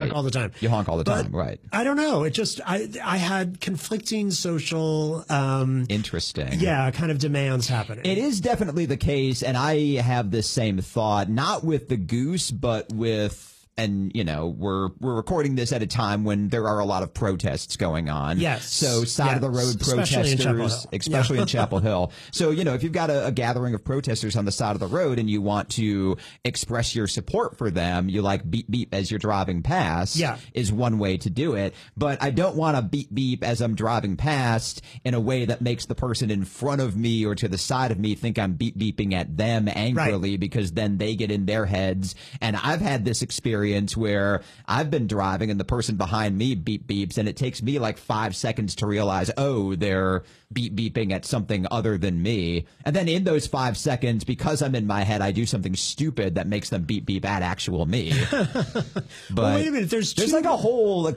honk all the time. You honk all the time, right? I don't know. It just I had conflicting social interesting. Yeah, kind of demands happening. It is definitely the case, and I have this same thought, not with the goose, but with. And, you know, we're recording this at a time when there are a lot of protests going on. Yes. So side of the road protesters, especially in Chapel Hill. So, you know, if you've got a gathering of protesters on the side of the road and you want to express your support for them, you like beep beep as you're driving past is one way to do it. But I don't want to beep beep as I'm driving past in a way that makes the person in front of me or to the side of me think I'm beep beeping at them angrily, because then they get in their heads. And I've had this experience where I've been driving and the person behind me beep beeps, and it takes me like 5 seconds to realize, oh, they're beep beeping at something other than me. And then in those 5 seconds, because I'm in my head, I do something stupid that makes them beep beep at actual me. But well, wait a minute, there's like a whole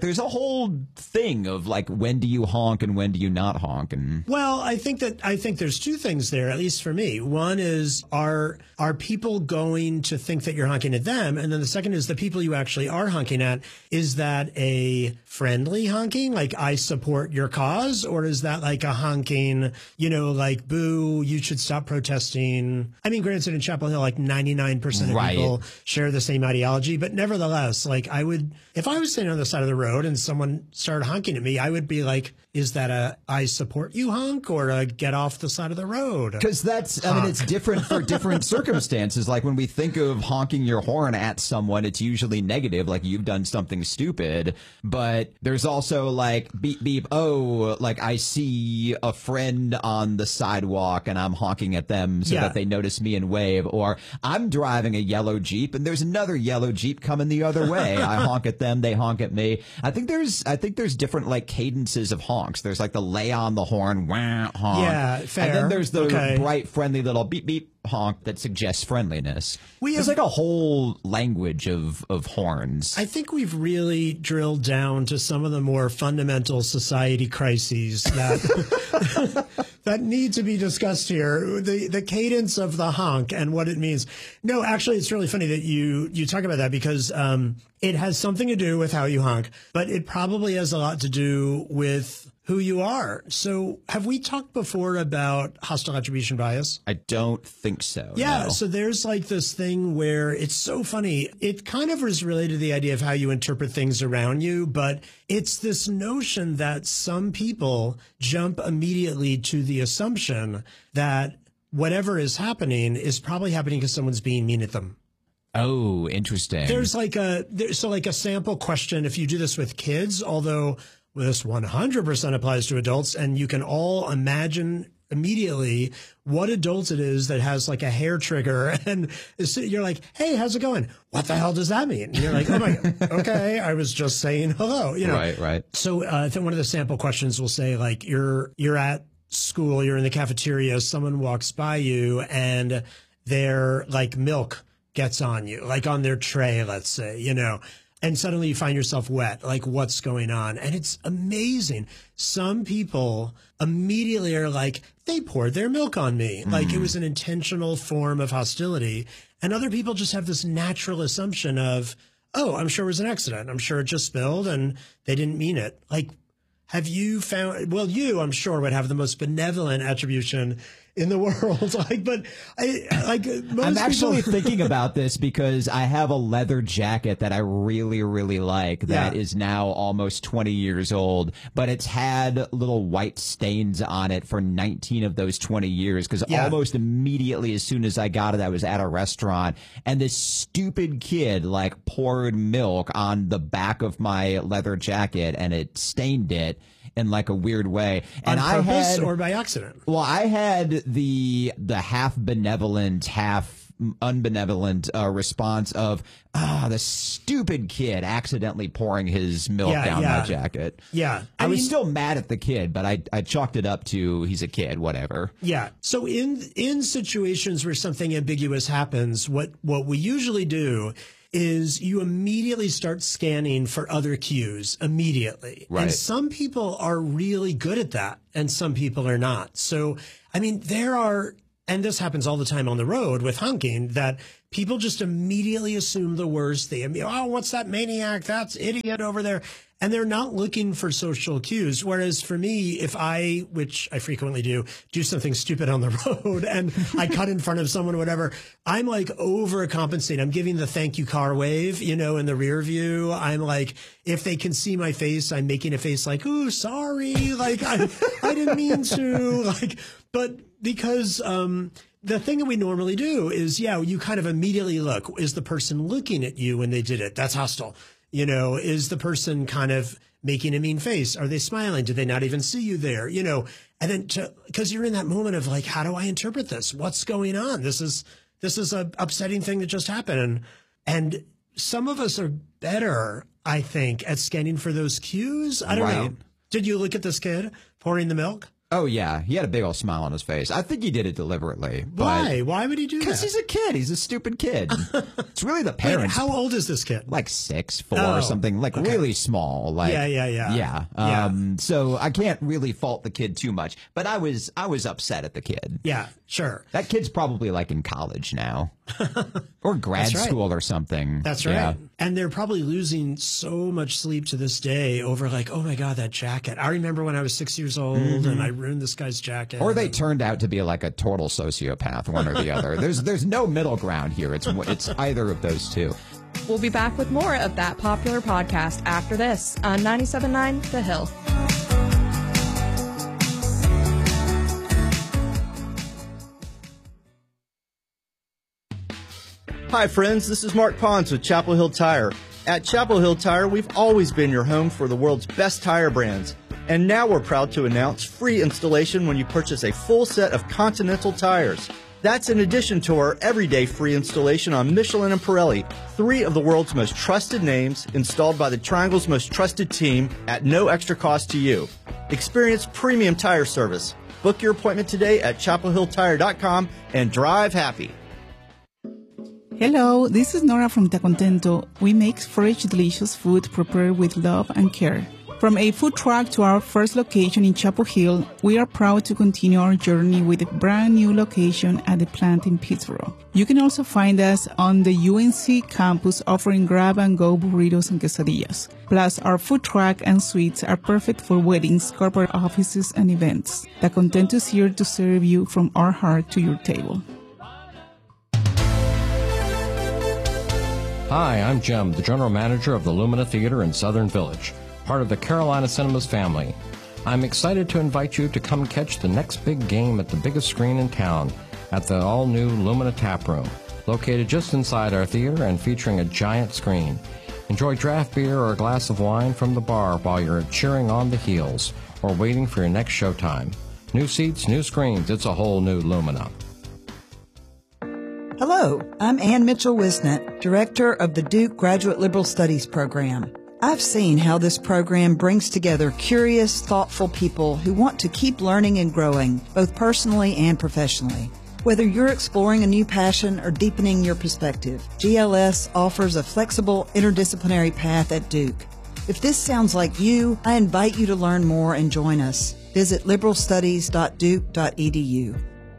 thing of like, when do you honk and when do you not honk? And well, I think there's two things there, at least for me. One is, are people going to think that you're honking at them? And then the second is, the people you actually are honking at, is that a friendly honking, like I support your cause, or is that like a honking, you know, like boo, you should stop protesting? I mean, granted, in Chapel Hill, like 99% of people share the same ideology, but nevertheless, like I would, if I was sitting on the side of the road and someone started honking at me, I would be like, is that a I support you honk, or a get off the side of the road? Because that's, I mean, it's different for different circumstances. Like when we think of honking your horn at someone, it's usually negative, like you've done something stupid. But there's also like beep beep, oh, like I see a friend on the sidewalk and I'm honking at them so that they notice me and wave. Or I'm driving a yellow Jeep and there's another yellow Jeep coming the other way. I honk at them, they honk at me. I think there's different like cadences of honks. There's like the lay on the horn, wah, honk. Yeah, fair. And then there's the bright, friendly little beep beep honk that suggests friendliness. There's like a whole language of horns. I think we've really drilled down to some of the more fundamental society crises that that need to be discussed here. The cadence of the honk and what it means. No, actually, it's really funny that you talk about that, because it has something to do with how you honk, but it probably has a lot to do with who you are. So have we talked before about hostile attribution bias? I don't think so. Yeah. No. So there's like this thing where it's so funny. It kind of is related to the idea of how you interpret things around you, but it's this notion that some people jump immediately to the assumption that whatever is happening is probably happening because someone's being mean at them. Oh, interesting. There's like a sample question. If you do this with kids, although this 100% applies to adults, and you can all imagine immediately what adult it is that has like a hair trigger, and you're like, hey, how's it going? What the hell does that mean? And you're like, oh my God, okay, I was just saying hello, you know. Right. So I think one of the sample questions will say, like, you're at school, you're in the cafeteria, someone walks by you and their like milk gets on you, like on their tray, let's say, you know. And suddenly you find yourself wet, like what's going on? And it's amazing. Some people immediately are like, they poured their milk on me. Like it was an intentional form of hostility. And other people just have this natural assumption of, oh, I'm sure it was an accident. I'm sure it just spilled and they didn't mean it. Like, have you found, well, you, I'm sure, would have the most benevolent attribution in the world. I'm actually thinking about this because I have a leather jacket that I really, really like that is now almost 20 years old, but it's had little white stains on it for 19 of those 20 years because almost immediately as soon as I got it, I was at a restaurant and this stupid kid like poured milk on the back of my leather jacket and it stained it in like a weird way. And on purpose or by accident? Well, I had the half benevolent, half unbenevolent response of, the stupid kid accidentally pouring his milk down my jacket. Yeah. I was still mad at the kid, but I chalked it up to he's a kid, whatever. Yeah. So in situations where something ambiguous happens, what we usually do is you immediately start scanning for other cues immediately. Right. And some people are really good at that and some people are not. So, I mean, there are and this happens all the time on the road with honking, that people just immediately assume the worst. They, oh, what's that maniac? That's idiot over there. And they're not looking for social cues. Whereas for me, if I, which I frequently do something stupid on the road and I cut in front of someone or whatever, I'm like overcompensating. I'm giving the thank you car wave, in the rear view. I'm like, if they can see my face, I'm making a face like, ooh, sorry. Like I didn't mean to, like, but because, the thing that we normally do is, you kind of immediately look, is the person looking at you when they did it? That's hostile. Is the person kind of making a mean face? Are they smiling? Did they not even see you there? And then because you're in that moment of like, how do I interpret this? What's going on? This is a upsetting thing that just happened. And some of us are better, I think, at scanning for those cues. I don't know. Did you look at this kid pouring the milk? Oh, yeah. He had a big old smile on his face. I think he did it deliberately. Why? Why would he do that? Because he's a kid. He's a stupid kid. It's really the parents. Wait, how old is this kid? Like 6, 4, or something. Like really small. Like Yeah. So I can't really fault the kid too much. But I was upset at the kid. Yeah, sure. That kid's probably like in college now. Or grad school or something. That's right. Yeah. And they're probably losing so much sleep to this day over like, oh my God, that jacket. I remember when I was 6 years old and I ruined this guy's jacket. Or they turned out to be like a total sociopath, one or the other. There's no middle ground here. It's either of those two. We'll be back with more of That Popular Podcast after this on 97.9 The Hill. Hi friends, this is Mark Pons with Chapel Hill Tire. At Chapel Hill Tire, we've always been your home for the world's best tire brands. And now we're proud to announce free installation when you purchase a full set of Continental tires. That's in addition to our everyday free installation on Michelin and Pirelli, 3 of the world's most trusted names installed by the Triangle's most trusted team at no extra cost to you. Experience premium tire service. Book your appointment today at chapelhilltire.com and drive happy. Hello, this is Nora from Te Contento. We make fresh, delicious food prepared with love and care. From a food truck to our first location in Chapel Hill, we are proud to continue our journey with a brand new location at the plant in Pittsburgh. You can also find us on the UNC campus offering grab-and-go burritos and quesadillas. Plus, our food truck and suites are perfect for weddings, corporate offices, and events. Te Contento is here to serve you from our heart to your table. Hi, I'm Jim, the General Manager of the Lumina Theater in Southern Village, part of the Carolina Cinemas family. I'm excited to invite you to come catch the next big game at the biggest screen in town at the all-new Lumina Tap Room, located just inside our theater and featuring a giant screen. Enjoy draft beer or a glass of wine from the bar while you're cheering on the heels or waiting for your next showtime. New seats, new screens, it's a whole new Lumina. Hello, I'm Ann Mitchell-Wisnett, Director of the Duke Graduate Liberal Studies Program. I've seen how this program brings together curious, thoughtful people who want to keep learning and growing, both personally and professionally. Whether you're exploring a new passion or deepening your perspective, GLS offers a flexible, interdisciplinary path at Duke. If this sounds like you, I invite you to learn more and join us. Visit liberalstudies.duke.edu.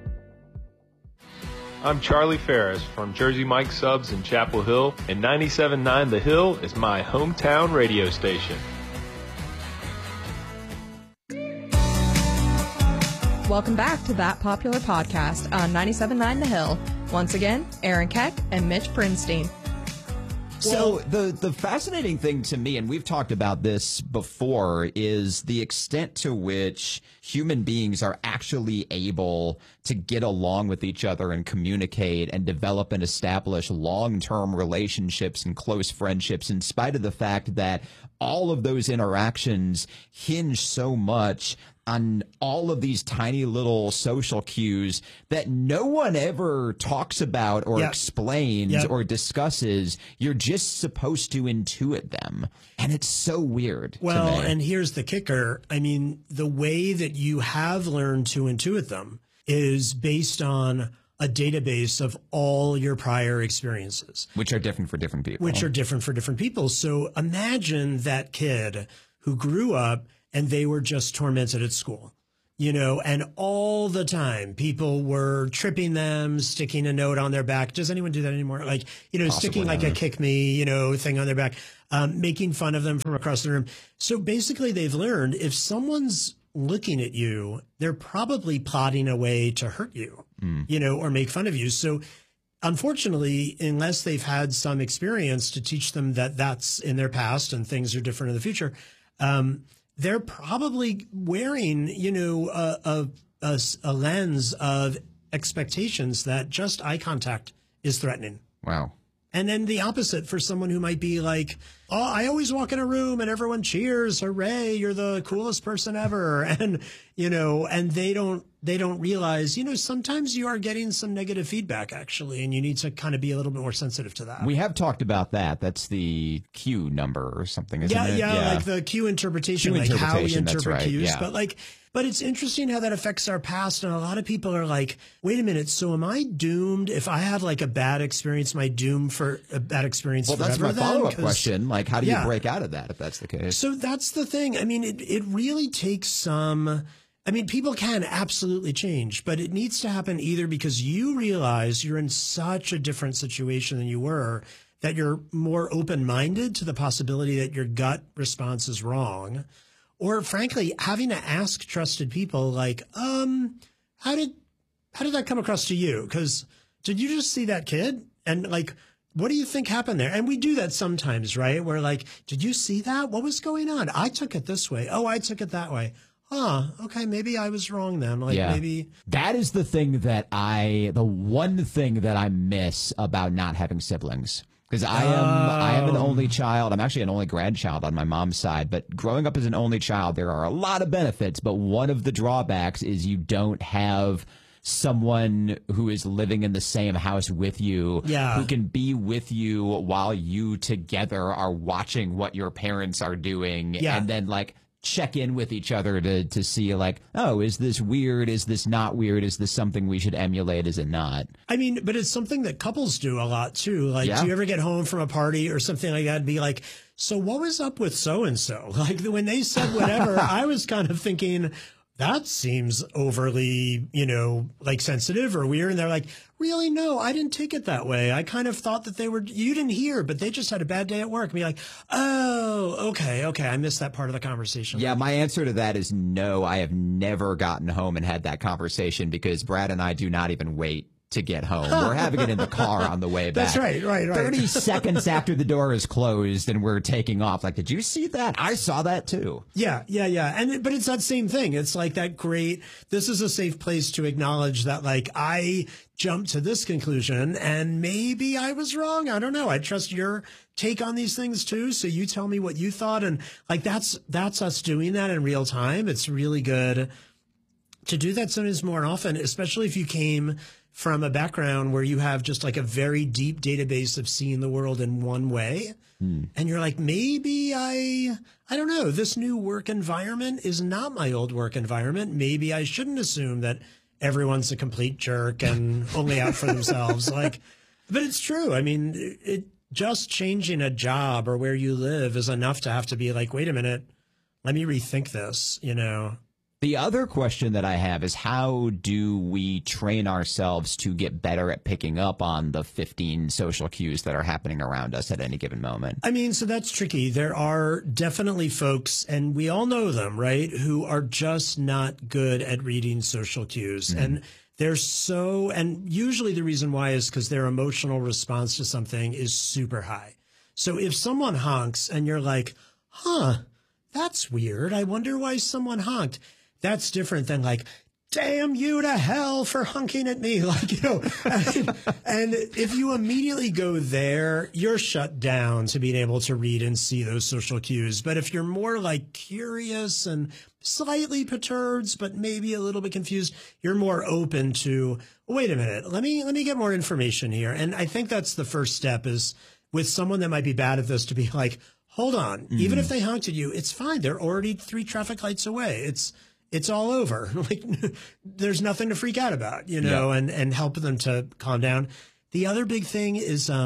I'm Charlie Ferris from Jersey Mike Subs in Chapel Hill, and 97.9 The Hill is my hometown radio station. Welcome back to That Popular Podcast on 97.9 The Hill. Once again, Aaron Keck and Mitch Prinstein. So the fascinating thing to me, and we've talked about this before, is the extent to which human beings are actually able to get along with each other and communicate and develop and establish long-term relationships and close friendships, in spite of the fact that all of those interactions hinge so much on all of these tiny little social cues that no one ever talks about or explains or discusses. You're just supposed to intuit them. And it's so weird. Well, and here's the kicker. I mean, the way that you have learned to intuit them is based on a database of all your prior experiences. Which are different for different people. So imagine that kid who grew up and they were just tormented at school. and all the time people were tripping them, sticking a note on their back. Does anyone do that anymore? Like, sticking like a kick me, thing on their back, making fun of them from across the room. So basically they've learned if someone's looking at you, they're probably plotting a way to hurt you, or make fun of you. So unfortunately, unless they've had some experience to teach them that that's in their past and things are different in the future, they're probably wearing, a lens of expectations that just eye contact is threatening. Wow. And then the opposite for someone who might be like, oh, I always walk in a room and everyone cheers. Hooray, you're the coolest person ever. And, and they don't realize, sometimes you are getting some negative feedback, actually, and you need to kind of be a little bit more sensitive to that. We have talked about that. That's the Q number or something, isn't it? Yeah, like the Q interpretation, how we interpret cues. Yeah. But it's interesting how that affects our past. And a lot of people are like, wait a minute, so am I doomed? If I had like a bad experience, am I doomed for a bad experience forever? Well, that's my follow-up question. Like, how do you break out of that if that's the case? So that's the thing. I mean, it really takes some... I mean, people can absolutely change, but it needs to happen either because you realize you're in such a different situation than you were, that you're more open-minded to the possibility that your gut response is wrong, or frankly, having to ask trusted people like, how did that come across to you? Because did you just see that kid? And like, what do you think happened there? And we do that sometimes, right? We're like, did you see that? What was going on? I took it this way. Oh, I took it that way. Okay, maybe I was wrong then. Maybe that is the thing the one thing that I miss about not having siblings. Because I am an only child. I'm actually an only grandchild on my mom's side. But growing up as an only child, there are a lot of benefits. But one of the drawbacks is you don't have someone who is living in the same house with you, who can be with you while you together are watching what your parents are doing, and then check in with each other to see like, oh, is this weird? Is this not weird? Is this something we should emulate? Is it not? I mean, but it's something that couples do a lot too. Like, do you ever get home from a party or something like that and be like, so what was up with so-and-so? Like when they said whatever, I was kind of thinking, that seems overly, sensitive or weird. And they're like, really? No, I didn't take it that way. I kind of thought that you didn't hear, but they just had a bad day at work. And be like, oh, okay. I missed that part of the conversation. Yeah, my answer to that is no. I have never gotten home and had that conversation because Brad and I do not even wait to get home. We're having it in the car on the way back. That's right. 30 seconds after the door is closed and we're taking off. Like, did you see that? I saw that too. Yeah. But it's that same thing. It's like that great, this is a safe place to acknowledge that like I jumped to this conclusion and maybe I was wrong. I don't know. I trust your take on these things too. So you tell me what you thought. And like, that's us doing that in real time. It's really good to do that sometimes more often, especially if you came from a background where you have just like a very deep database of seeing the world in one way. And you're like, maybe I don't know, this new work environment is not my old work environment. Maybe I shouldn't assume that everyone's a complete jerk and only out for themselves. But it's true. I mean, it just changing a job or where you live is enough to have to be like, wait a minute, let me rethink this, The other question that I have is how do we train ourselves to get better at picking up on the 15 social cues that are happening around us at any given moment? I mean, so that's tricky. There are definitely folks, and we all know them, right, who are just not good at reading social cues. And and usually the reason why is because their emotional response to something is super high. So if someone honks and you're like, that's weird. I wonder why someone honked. That's different than like, damn you to hell for honking at me. And if you immediately go there, you're shut down to being able to read and see those social cues. But if you're more like curious and slightly perturbed, but maybe a little bit confused, you're more open to, wait a minute, let me get more information here. And I think that's the first step is with someone that might be bad at this to be like, hold on, even if they honked at you, it's fine. They're already 3 traffic lights away. It's all over. Like, there's nothing to freak out about, and help them to calm down. The other big thing is,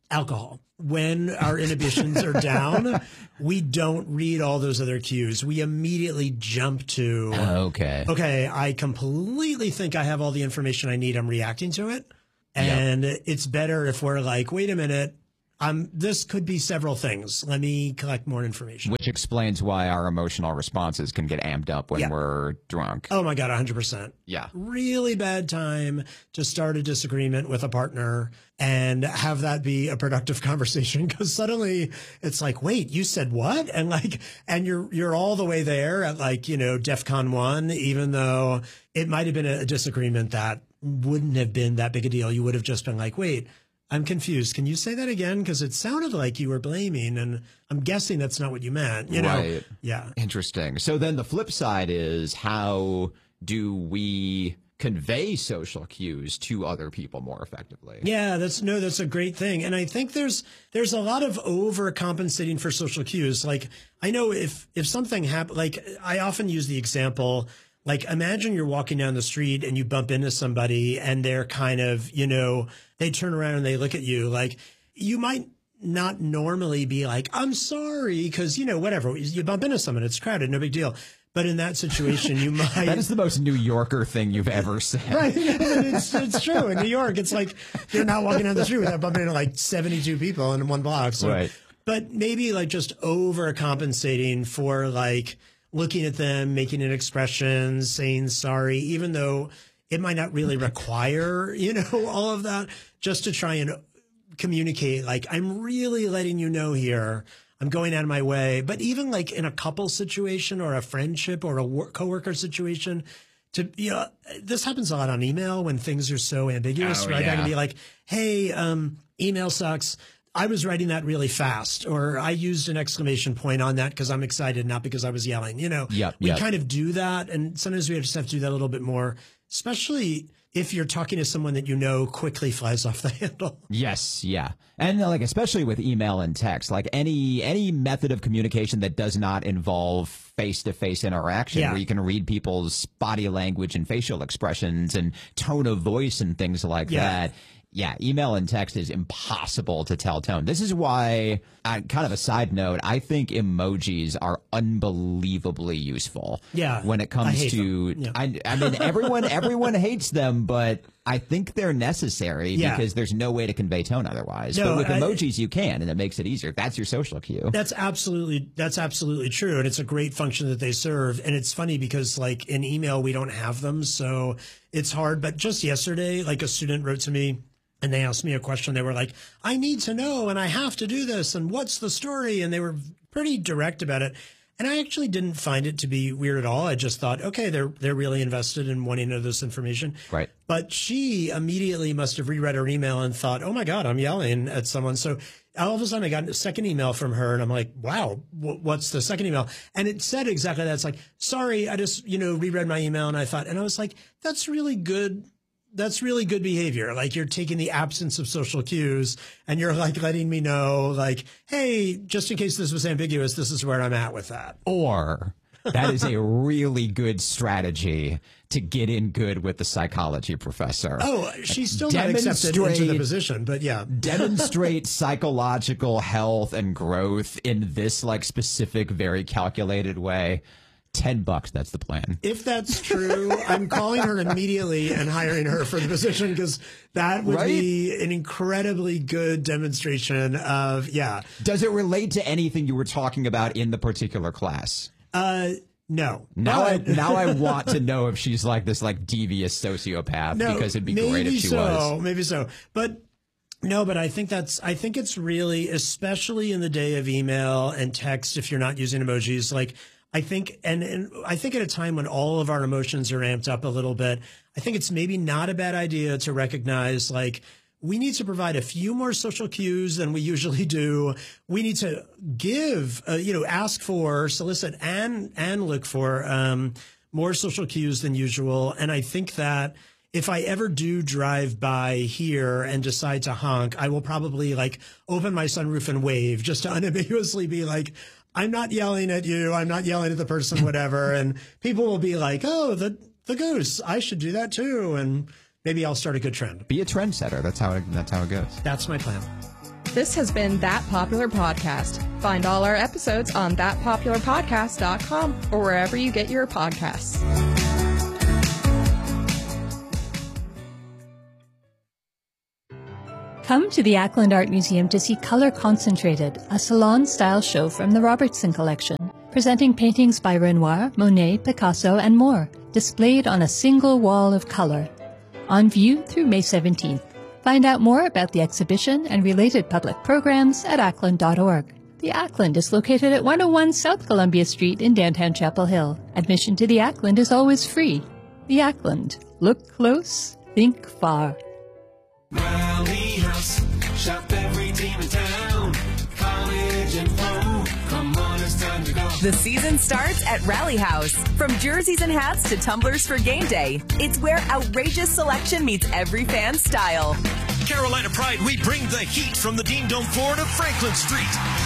alcohol. When our inhibitions are down, we don't read all those other cues. We immediately jump to, okay, I completely think I have all the information I need. I'm reacting to it. And it's better if we're like, wait a minute, this could be several things. Let me collect more information. Which explains why our emotional responses can get amped up when we're drunk. Oh my God, 100%. Yeah. Really bad time to start a disagreement with a partner and have that be a productive conversation, because suddenly it's like, wait, you said what? And you're all the way there at DEFCON 1, even though it might have been a disagreement that wouldn't have been that big a deal. You would have just been like, wait, I'm confused. Can you say that again? Because it sounded like you were blaming, and I'm guessing that's not what you meant. Right. Yeah. Interesting. So then the flip side is, how do we convey social cues to other people more effectively? Yeah, that's a great thing. And I think there's a lot of overcompensating for social cues. Like, I know if something happens, like I often use the example, like, imagine you're walking down the street and you bump into somebody and they're kind of, they turn around and they look at you. Like, you might not normally be like, I'm sorry, because, whatever, you bump into someone, it's crowded, no big deal. But in that situation, you might. That is the most New Yorker thing you've ever said. Right. It's true. In New York, it's like you're not walking down the street without bumping into like 72 people in one block. So, right. But maybe like just overcompensating for like looking at them, making an expression, saying sorry, even though it might not really require, all of that, just to try and communicate, like, I'm really letting you know here, I'm going out of my way. But even like in a couple situation or a friendship or a coworker situation, this happens a lot on email when things are so ambiguous, right? Yeah. I can be like, hey, email sucks. I was writing that really fast, or I used an exclamation point on that because I'm excited, not because I was yelling. We kind of do that. And sometimes we just have to do that a little bit more, especially if you're talking to someone that quickly flies off the handle. Yes, yeah. And like, especially with email and text, like any method of communication that does not involve face-to-face interaction, where you can read people's body language and facial expressions and tone of voice and things like that. Yeah, email and text is impossible to tell tone. This is why, kind of a side note, I think emojis are unbelievably useful. Yeah, when it comes to, I mean, everyone hates them, but I think they're necessary because there's no way to convey tone otherwise. But with emojis, you can, and it makes it easier. That's your social cue. That's absolutely true, and it's a great function that they serve. And it's funny because, like, in email we don't have them, so it's hard. But just yesterday, like, a student wrote to me. And they asked me a question. They were like, I need to know, and I have to do this, and what's the story? And they were pretty direct about it. And I actually didn't find it to be weird at all. I just thought, okay, they're really invested in wanting to know this information. Right. But she immediately must have reread her email and thought, oh my God, I'm yelling at someone. So all of a sudden I got a second email from her, and I'm like, wow, what's the second email? And it said exactly that. It's like, sorry, I just, reread my email. And I was like, that's really good. That's really good behavior. Like, you're taking the absence of social cues and you're like letting me know, like, hey, just in case this was ambiguous, this is where I'm at with that. Or that is a really good strategy to get in good with the psychology professor. Oh, she's still not accepted into the position, but yeah. Demonstrate psychological health and growth in this like specific, very calculated way. $10, that's the plan. If that's true, I'm calling her immediately and hiring her for the position, because that would be an incredibly good demonstration of, Does it relate to anything you were talking about in the particular class? No. Now I want to know if she's like this like devious sociopath, because it'd be great if she was. Maybe so. But no, but I think it's really, especially in the day of email and text, if you're not using emojis, like, I think, and I think at a time when all of our emotions are amped up a little bit, I think it's maybe not a bad idea to recognize, like, we need to provide a few more social cues than we usually do. We need to give, ask for, solicit, and look for more social cues than usual. And I think that if I ever do drive by here and decide to honk, I will probably like open my sunroof and wave, just to unambiguously be like, I'm not yelling at you. I'm not yelling at the person, whatever. And people will be like, oh, the goose, I should do that too. And maybe I'll start a good trend. Be a trendsetter. That's how it goes. That's my plan. This has been That Popular Podcast. Find all our episodes on thatpopularpodcast.com or wherever you get your podcasts. Come to the Ackland Art Museum to see Color Concentrated, a salon-style show from the Robertson Collection, presenting paintings by Renoir, Monet, Picasso, and more, displayed on a single wall of color. On view through May 17th. Find out more about the exhibition and related public programs at ackland.org. The Ackland is located at 101 South Columbia Street in downtown Chapel Hill. Admission to the Ackland is always free. The Ackland. Look close, think far. Rally House, shop every team in town. College and pro, come on, it's time to go. The season starts at Rally House. From jerseys and hats to tumblers for game day, it's where outrageous selection meets every fan's style. Carolina Pride, we bring the heat from the Dean Dome floor to Franklin Street.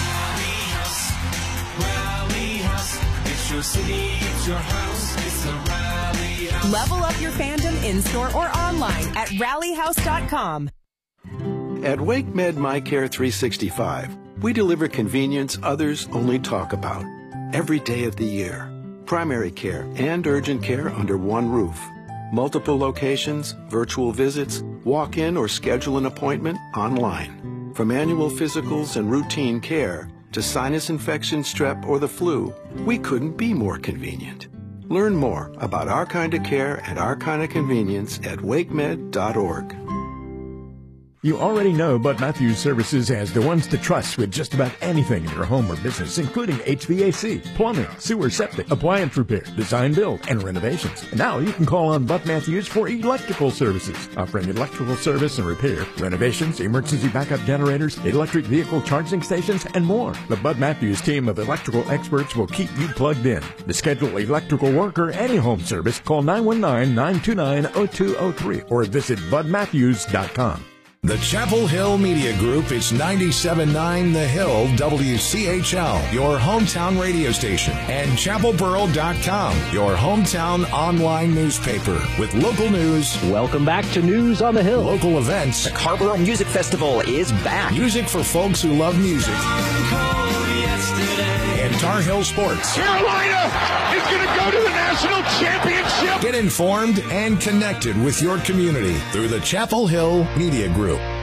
Rally House, it's your city, it's your house, it's a Rally House. Level up your fandom in-store or online at rallyhouse.com. At WakeMed MyCare 365, we deliver convenience others only talk about. Every day of the year. Primary care and urgent care under one roof. Multiple locations, virtual visits, walk in or schedule an appointment online. From annual physicals and routine care to sinus infection, strep, or the flu, we couldn't be more convenient. Learn more about our kind of care and our kind of convenience at wakemed.org. You already know Bud Matthews Services has the ones to trust with just about anything in your home or business, including HVAC, plumbing, sewer septic, appliance repair, design build, and renovations. And now you can call on Bud Matthews for electrical services, offering electrical service and repair, renovations, emergency backup generators, electric vehicle charging stations, and more. The Bud Matthews team of electrical experts will keep you plugged in. To schedule electrical work or any home service, call 919-929-0203 or visit budmatthews.com. The Chapel Hill Media Group is 97.9 The Hill WCHL, your hometown radio station, and chapelboro.com, your hometown online newspaper with local news. Welcome back to News on the Hill. Local events. The Carrboro Music Festival is back. Music for folks who love music. And Tar Heel sports. Carolina is going to go to the national championship. Get informed and connected with your community through the Chapel Hill Media Group.